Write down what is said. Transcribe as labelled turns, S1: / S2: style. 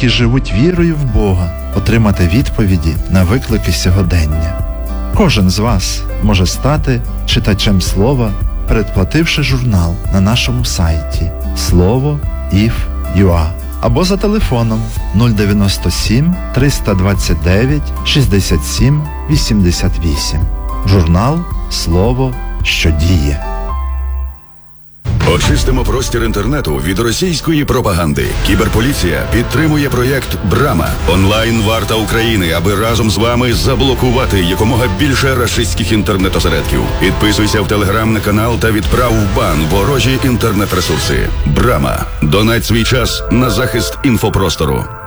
S1: які живуть вірою в Бога, отримати відповіді на виклики сьогодення. Кожен з вас може стати читачем слова, передплативши журнал на нашому сайті slovo.if.ua або за телефоном 097 329 67 88. Журнал «Слово, що діє».
S2: Очистимо простір інтернету від російської пропаганди. Кіберполіція підтримує проєкт «Брама» – онлайн-варта України, аби разом з вами заблокувати якомога більше рашистських інтернет-осередків. Підписуйся в телеграм на канал та відправ в бан ворожі інтернет-ресурси. «Брама» – донать свій час на захист інфопростору.